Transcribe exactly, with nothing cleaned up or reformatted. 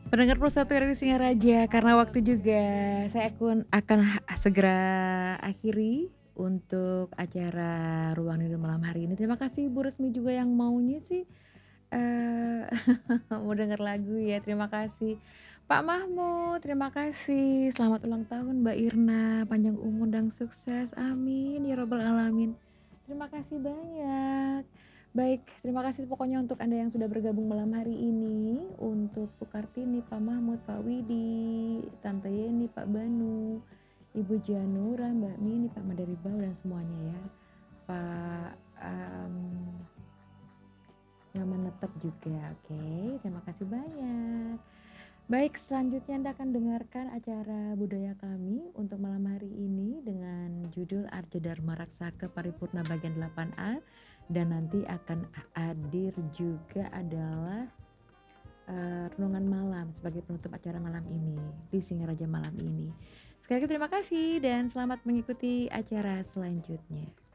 Pendengar Pulsa satu R R I Singaraja, karena waktu juga saya akun akan ha segera akhiri untuk acara Ruang Rindu malam hari ini. Terima kasih Ibu Resmi juga yang maunya sih, eee, mau denger lagu ya, terima kasih. Pak Mahmud, terima kasih. Selamat ulang tahun Mbak Irna, panjang umur dan sukses, amin ya robbal alamin. Terima kasih banyak. Baik, terima kasih pokoknya untuk Anda yang sudah bergabung malam hari ini, untuk Bu Kartini, Pak Mahmud, Pak Widi, Tante Yeni, Pak Banu, Ibu Janura, Mbak Mini, Pak Madaribau, dan semuanya ya. Pak, mmm, Nyaman Netep juga, oke, terima kasih banyak. Baik, selanjutnya Anda akan dengarkan acara budaya kami untuk malam hari ini dengan judul Arja Dharma Raksaka Paripurna bagian delapan A, dan nanti akan hadir juga adalah, eee, renungan malam sebagai penutup acara malam ini, di Singaraja malam ini. Sekali lagi terima kasih dan selamat mengikuti acara selanjutnya.